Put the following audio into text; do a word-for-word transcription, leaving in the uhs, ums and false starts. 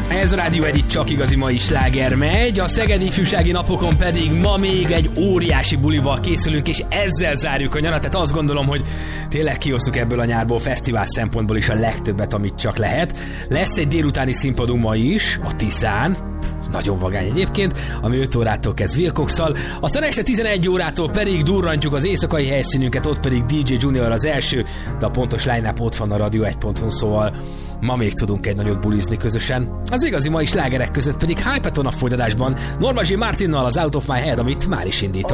Ez a Rádió egy csak igazi mai sláger megy, a szegedi ifjúsági napokon pedig ma még egy óriási bulival készülünk, és ezzel zárjuk a nyarat, tehát azt gondolom, hogy tényleg kiosztuk ebből a nyárból fesztivál szempontból is a legtöbbet, amit csak lehet. Lesz egy délutáni színpadunk ma is, a Tiszán, nagyon vagány egyébként, ami öt órától kezd Wilcox-szal, aztán este tizenegy órától pedig durrantjuk az éjszakai helyszínünket, ott pedig dé dzsé Junior az első, de a pontos line-up ott van a radio egy pont hu, szóval ma még tudunk egy nagyot bulizni közösen. Az igazi mai slágerek között pedig Hypeton a folytatásban, Norma J. Martinnal az Out of My Head, amit már is indított.